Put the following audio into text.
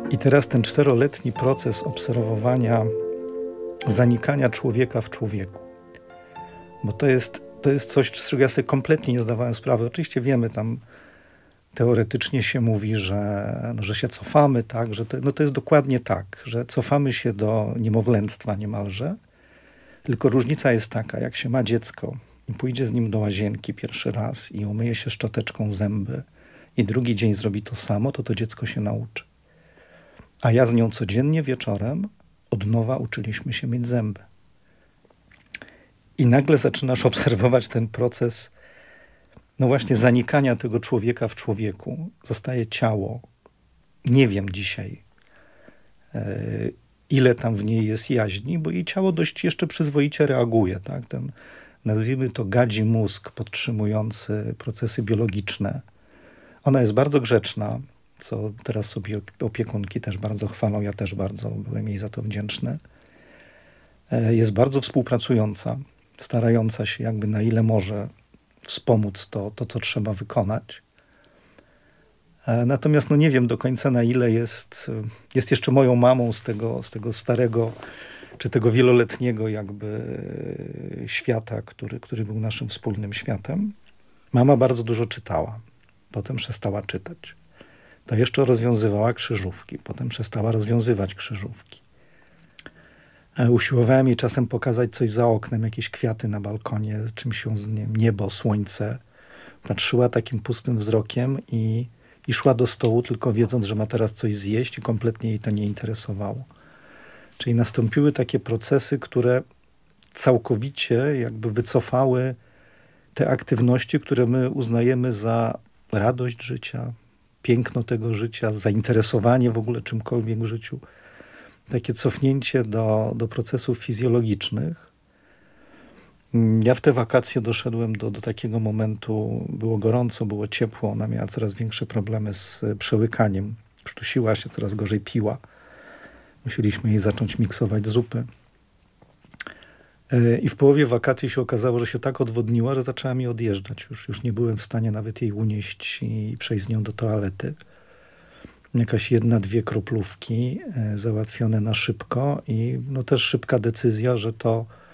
I teraz ten 4-letni proces obserwowania zanikania człowieka w człowieku. Bo to jest coś, z czego ja sobie kompletnie nie zdawałem sprawy. Oczywiście wiemy, tam teoretycznie się mówi, że się cofamy, tak, że to jest dokładnie tak, że cofamy się do niemowlęctwa niemalże. Tylko różnica jest taka, jak się ma dziecko i pójdzie z nim do łazienki pierwszy raz i umyje się szczoteczką zęby i drugi dzień zrobi to samo, to dziecko się nauczy. A ja z nią codziennie wieczorem od nowa uczyliśmy się myć zęby. I nagle zaczynasz obserwować ten proces, no właśnie, zanikania tego człowieka w człowieku. Zostaje ciało. Nie wiem dzisiaj, ile tam w niej jest jaźni, bo jej ciało dość jeszcze przyzwoicie reaguje. Tak? Ten, nazwijmy to, gadzi mózg podtrzymujący procesy biologiczne. Ona jest bardzo grzeczna, co teraz sobie opiekunki też bardzo chwalą. Ja też bardzo byłem jej za to wdzięczny. Jest bardzo współpracująca, starająca się jakby na ile może wspomóc to co trzeba wykonać. Natomiast no nie wiem do końca, na ile jest jeszcze moją mamą z tego starego, czy tego wieloletniego jakby świata, który był naszym wspólnym światem. Mama bardzo dużo czytała, potem przestała czytać. To jeszcze rozwiązywała krzyżówki, potem przestała rozwiązywać krzyżówki. Usiłowałem jej czasem pokazać coś za oknem, jakieś kwiaty na balkonie, czymś się, niebo, słońce. Patrzyła takim pustym wzrokiem i szła do stołu, tylko wiedząc, że ma teraz coś zjeść i kompletnie jej to nie interesowało. Czyli nastąpiły takie procesy, które całkowicie jakby wycofały te aktywności, które my uznajemy za radość życia, piękno tego życia, zainteresowanie w ogóle czymkolwiek w życiu. Takie cofnięcie do procesów fizjologicznych. Ja w te wakacje doszedłem do takiego momentu, było gorąco, było ciepło, ona miała coraz większe problemy z przełykaniem, krztusiła się, coraz gorzej piła. Musieliśmy jej zacząć miksować zupy. I w połowie wakacji się okazało, że się tak odwodniła, że zaczęła mi odjeżdżać. Już nie byłem w stanie nawet jej unieść i przejść z nią do toalety. Jakaś 1-2 kroplówki załatwione na szybko i no też szybka decyzja, że to